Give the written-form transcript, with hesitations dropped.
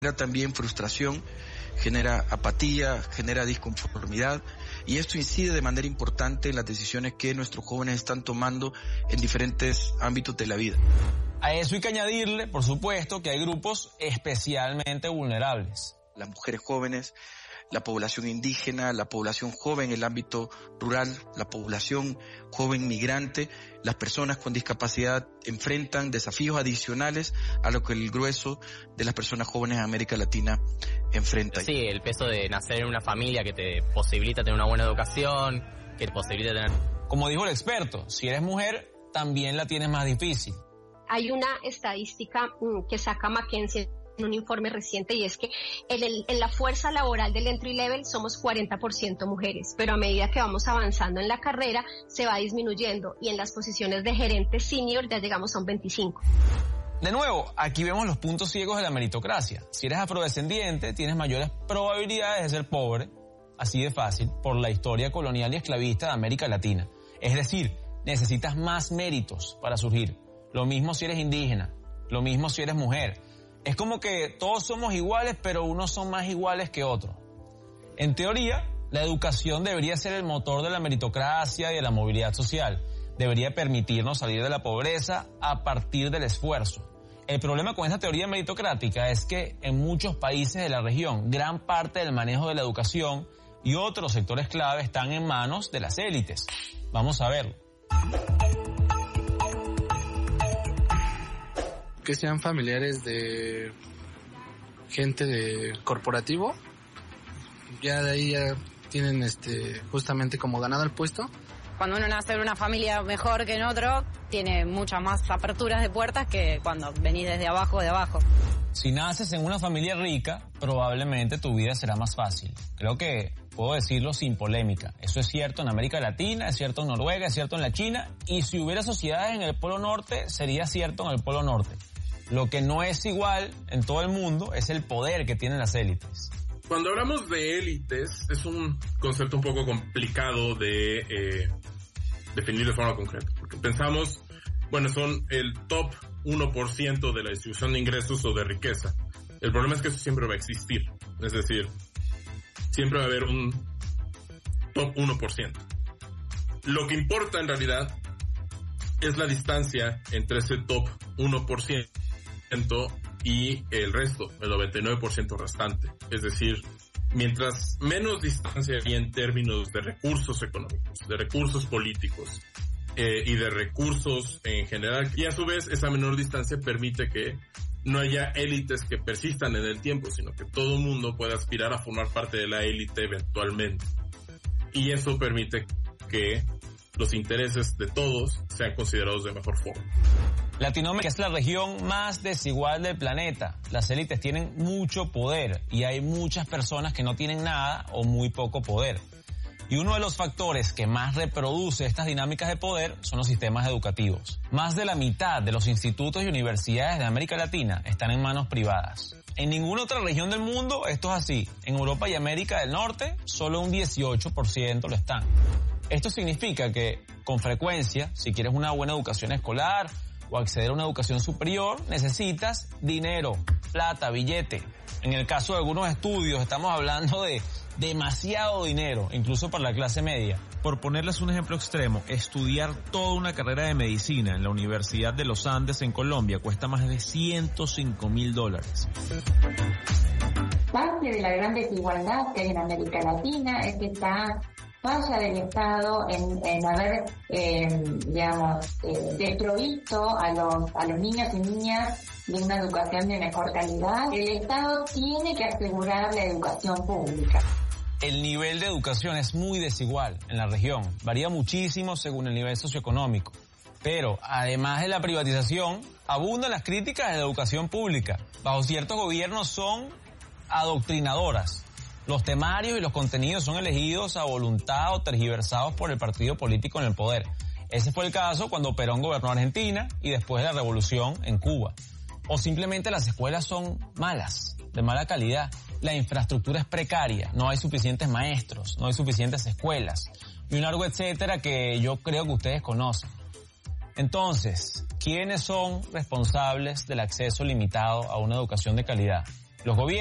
también frustración, genera apatía, genera disconformidad, y esto incide de manera importante en las decisiones que nuestros jóvenes están tomando en diferentes ámbitos de la vida. A eso hay que añadirle, por supuesto, que hay grupos especialmente vulnerables. Las mujeres jóvenes, la población indígena, la población joven en el ámbito rural, la población joven migrante, las personas con discapacidad enfrentan desafíos adicionales a lo que el grueso de las personas jóvenes en América Latina enfrenta. Sí, el peso de nacer en una familia que te posibilita tener una buena educación, que te posibilita tener... Como dijo el experto, si eres mujer, también la tienes más difícil. Hay una estadística que saca McKinsey en un informe reciente, y es que en la fuerza laboral del entry level somos 40% mujeres, pero a medida que vamos avanzando en la carrera se va disminuyendo, y en las posiciones de gerente senior ya llegamos a un 25%. De nuevo, aquí vemos los puntos ciegos de la meritocracia. Si eres afrodescendiente, tienes mayores probabilidades de ser pobre, así de fácil, por la historia colonial y esclavista de América Latina. Es decir, necesitas más méritos para surgir. Lo mismo si eres indígena, lo mismo si eres mujer. Es como que todos somos iguales, pero unos son más iguales que otros. En teoría, la educación debería ser el motor de la meritocracia y de la movilidad social. Debería permitirnos salir de la pobreza a partir del esfuerzo. El problema con esta teoría meritocrática es que en muchos países de la región, gran parte del manejo de la educación y otros sectores clave están en manos de las élites. Vamos a verlo. Que sean familiares de gente de corporativo, ya de ahí ya tienen justamente como ganado el puesto. Cuando uno nace en una familia mejor que en otro, tiene muchas más aperturas de puertas que cuando venís desde abajo de abajo. Si naces en una familia rica, probablemente tu vida será más fácil. Creo que puedo decirlo sin polémica. Eso es cierto en América Latina, es cierto en Noruega, es cierto en la China, y si hubiera sociedades en el Polo Norte, sería cierto en el Polo Norte. Lo que no es igual en todo el mundo es el poder que tienen las élites. Cuando hablamos de élites, es un concepto un poco complicado de definir de forma concreta. Porque pensamos, bueno, son el top 1% de la distribución de ingresos o de riqueza. El problema es que eso siempre va a existir. Es decir, siempre va a haber un top 1%. Lo que importa en realidad es la distancia entre ese top 1% y el resto, el 99% restante. Es decir, mientras menos distancia hay en términos de recursos económicos, de recursos políticos y de recursos en general, y a su vez esa menor distancia permite que no haya élites que persistan en el tiempo, sino que todo el mundo pueda aspirar a formar parte de la élite eventualmente. Y eso permite que los intereses de todos sean considerados de mejor forma. Latinoamérica es la región más desigual del planeta. Las élites tienen mucho poder y hay muchas personas que no tienen nada o muy poco poder. Y uno de los factores que más reproduce estas dinámicas de poder son los sistemas educativos. Más de la mitad de los institutos y universidades de América Latina están en manos privadas. En ninguna otra región del mundo esto es así. En Europa y América del Norte, solo un 18% lo están. Esto significa que, con frecuencia, si quieres una buena educación escolar o acceder a una educación superior, necesitas dinero, plata, billete. En el caso de algunos estudios estamos hablando de demasiado dinero, incluso para la clase media. Por ponerles un ejemplo extremo, estudiar toda una carrera de medicina en la Universidad de los Andes en Colombia cuesta más de $105.000. Parte de la gran desigualdad que hay en América Latina es que está falla del Estado en haber, desprovisto a los niños y niñas de una educación de mejor calidad. El Estado tiene que asegurar la educación pública. El nivel de educación es muy desigual en la región, varía muchísimo según el nivel socioeconómico. Pero, además de la privatización, abundan las críticas de la educación pública. Bajo ciertos gobiernos son adoctrinadoras. Los temarios y los contenidos son elegidos a voluntad o tergiversados por el partido político en el poder. Ese fue el caso cuando Perón gobernó Argentina y después de la revolución en Cuba. O simplemente las escuelas son malas, de mala calidad. La infraestructura es precaria, no hay suficientes maestros, no hay suficientes escuelas y un largo etcétera que yo creo que ustedes conocen. Entonces, ¿quiénes son responsables del acceso limitado a una educación de calidad? Los gobiernos